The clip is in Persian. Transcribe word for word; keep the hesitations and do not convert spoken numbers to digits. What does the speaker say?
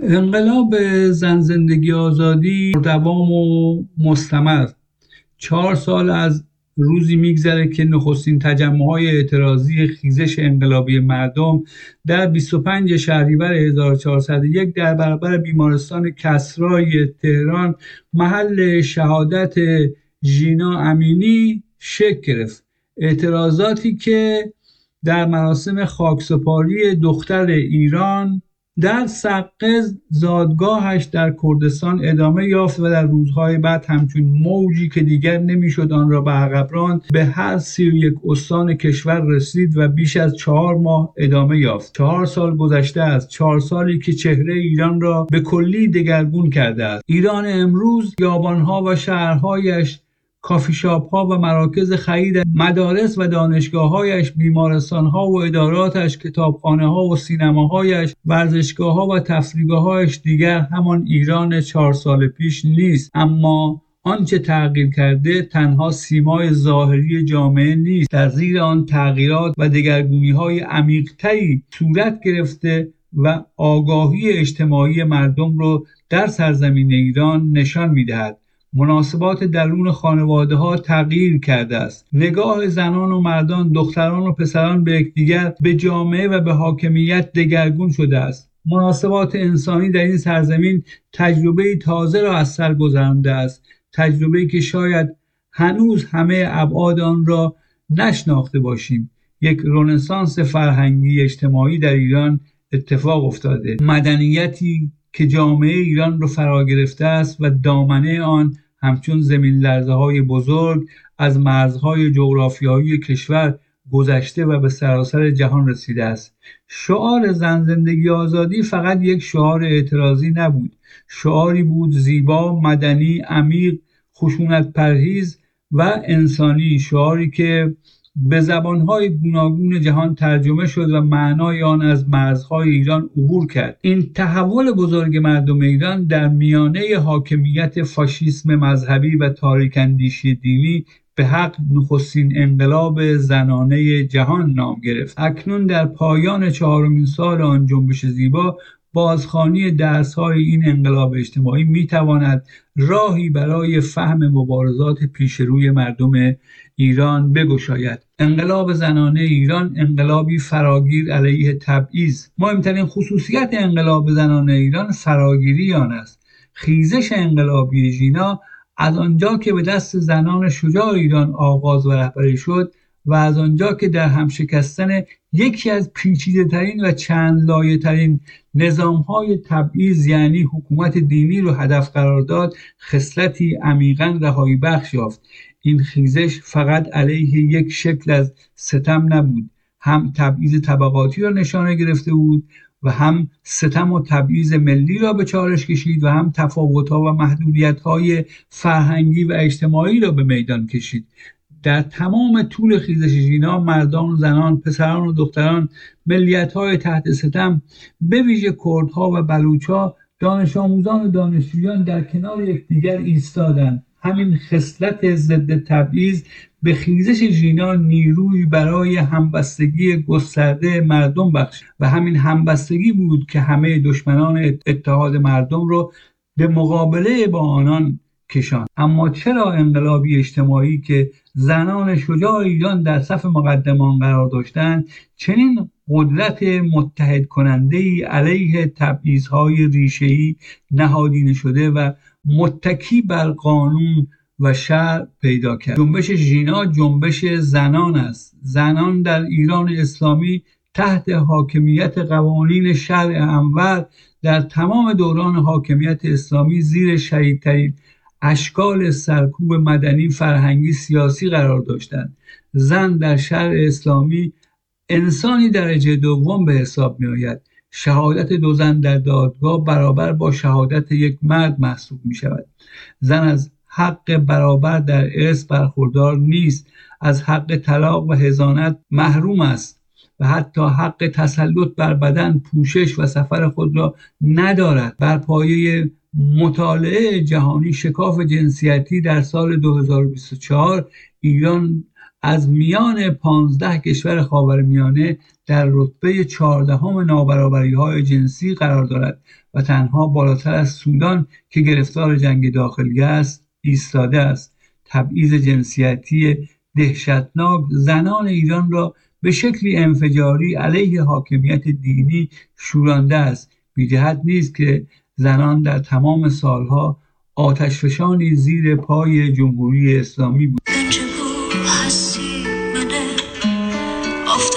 انقلاب زن زندگی آزادی دوام و مستمر چهار سال از روزی میگذره که نخستین تجمع‌های اعتراضی خیزش انقلابی مردم در بیست و پنج شهریور هزار و چهارصد و یک در برابر بیمارستان کسرای تهران محل شهادت ژینا امینی شکل گرفت. اعتراضاتی که در مراسم خاکسپاری دختر ایران در سقه زادگاهش در کردستان ادامه یافت و در روزهای بعد همچون موجی که دیگر نمیشد آن را به عقب راند به هر سی و یک استان کشور رسید و بیش از چهار ماه ادامه یافت. چهار سال گذشته است، چهار سالی که چهره ایران را به کلی دگرگون کرده است. ایران امروز خیابان‌ها و شهرهایش، کافی شاپ ها و مراکز خرید، مدارس و دانشگاه‌هایش، بیمارستان‌ها و اداراتش، کتابخانه‌ها و سینماهایش، ورزشگاه‌ها و تفریحگاه‌هایش دیگر همان ایران چهار سال پیش نیست. اما آنچه تغییر کرده تنها سیمای ظاهری جامعه نیست. در زیر آن تغییرات و دگرگونی‌های عمیق‌تری صورت گرفته و آگاهی اجتماعی مردم را در سرزمین ایران نشان می‌دهد. مناسبات درون خانواده ها تغییر کرده است. نگاه زنان و مردان، دختران و پسران به یکدیگر، به جامعه و به حاکمیت دگرگون شده است. مناسبات انسانی در این سرزمین تجربه تازه را از سر گذرانده است. تجربه‌ای که شاید هنوز همه ابعاد آن را نشناخته باشیم. یک رنسانس فرهنگی اجتماعی در ایران اتفاق افتاده. مدنیتی که جامعه ایران را فرا گرفته است و دامنه آن همچون زمین لرزه های بزرگ از مرزهای جغرافیایی کشور گذشته و به سراسر جهان رسیده است. شعار زن زندگی آزادی فقط یک شعار اعتراضی نبود. شعاری بود زیبا، مدنی، عمیق، خشونت پرهیز و انسانی. شعاری که به زبانهای گوناگون جهان ترجمه شد و معنای آن از مرزهای ایران عبور کرد. این تحول بزرگ مردم ایران در میانه حاکمیت فاشیسم مذهبی و تاریک‌اندیشی دینی به حق نخستین انقلاب زنانه جهان نام گرفت. اکنون در پایان چهارمین سال آن جنبش زیبا، بازخوانی درس‌های این انقلاب اجتماعی می‌تواند راهی برای فهم مبارزات پیش روی مردم ایران بگشاید. انقلاب زنانه ایران انقلابی فراگیر علیه تبعیض. مهمترین خصوصیت انقلاب زنانه ایران فراگیری آن است. خیزش انقلابی ژینا از آنجا که به دست زنان شجاع ایران آغاز و رهبری شد و از آنجا که در هم شکستن یکی از پیچیده ترین و چند لایه ترین نظام های تبعیض یعنی حکومت دینی رو هدف قرار داد، خصلتی عمیقاً رهایی بخش یافت. این خیزش فقط علیه یک شکل از ستم نبود، هم تبعیض طبقاتی را نشانه گرفته بود و هم ستم و تبعیض ملی را به چالش کشید و هم تفاوت‌ها و محدودیت‌های فرهنگی و اجتماعی را به میدان کشید. در تمام طول خیزش ژینا، مردان و زنان، پسران و دختران، ملیت‌های تحت ستم، به ویژه کردها و بلوچ‌ها، دانش آموزان و دانشجویان در کنار یکدیگر ایستادند. همین خصلت ضد تبعیض به خیزش ژینا نیروی برای همبستگی گسترده مردم بخشید و همین همبستگی بود که همه دشمنان اتحاد مردم رو به مقابله با آنان کشان. اما چرا انقلابی اجتماعی که زنان شجاع ایران در صف مقدمان قرار داشتند چنین قدرت متحد کننده‌ای علیه تبعیض‌های ریشه‌ای نهادینه شده و متکی بر قانون و شرع پیدا کرد؟ جنبش ژینا جنبش زنان است. زنان در ایران اسلامی تحت حاکمیت قوانین شرع انور در تمام دوران حاکمیت اسلامی زیر شدیدترین اشکال سرکوب مدنی، فرهنگی، سیاسی قرار داشتند. زن در شرع اسلامی انسانی درجه دوم به حساب می آید. شهادت دو زن در دادگاه برابر با شهادت یک مرد محسوب می شود. زن از حق برابر در ارث برخوردار نیست، از حق طلاق و حضانت محروم است و حتی حق تسلط بر بدن، پوشش و سفر خود را ندارد. بر پایه مطالعه جهانی شکاف جنسیتی در سال دو هزار و بیست و چهار ایران از میان پانزده کشور خاورمیانه در رتبه چهاردهم نابرابری‌های جنسی قرار دارد و تنها بالاتر از سودان که گرفتار جنگ داخلی است ایستاده است. تبعیض جنسیتی دهشتناک زنان ایران را به شکلی انفجاری علیه حاکمیت دینی شورانده است. بی‌جهت نیست که زنان در تمام سالها آتشفشانی زیر پای جمهوری اسلامی بود.